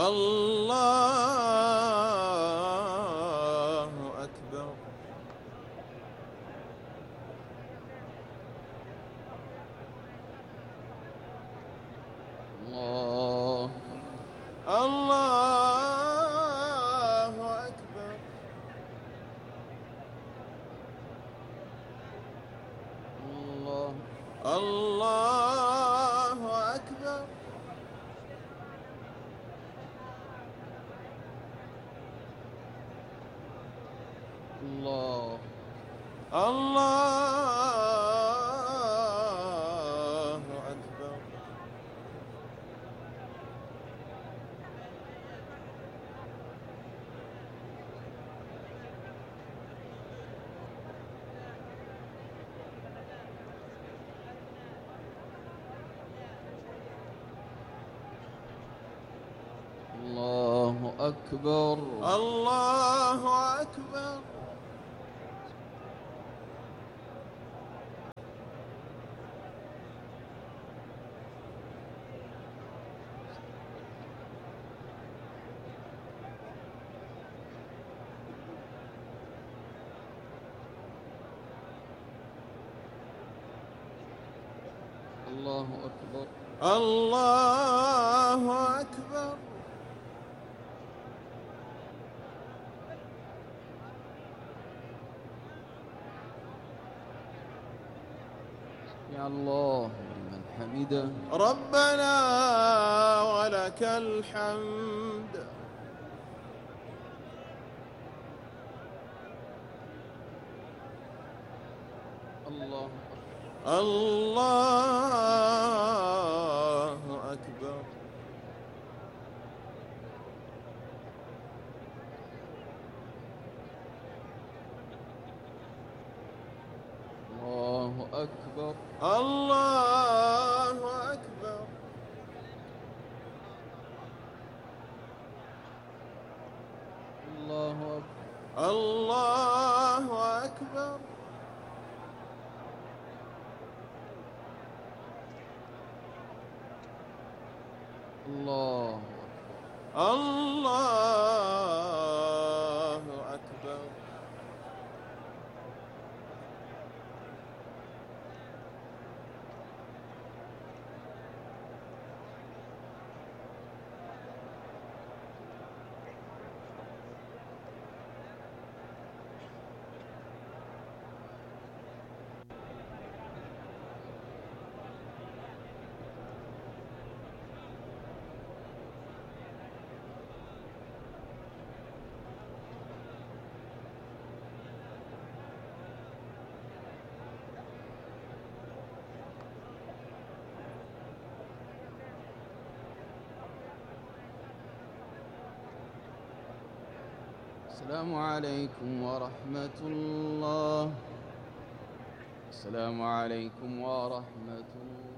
الله أكبر. الله الله أكبر. الله الله أكبر. الله الله أكبر. الله أكبر. الله أكبر. الله أكبر. الله أكبر. يا الله لمن حمده. ربنا ولك الحمد. الله الله أكبر. الله أكبر. الله أكبر. الله أكبر. الله أكبر. الله الله أكبر. السلام عليكم ورحمة الله. السلام عليكم ورحمة الله.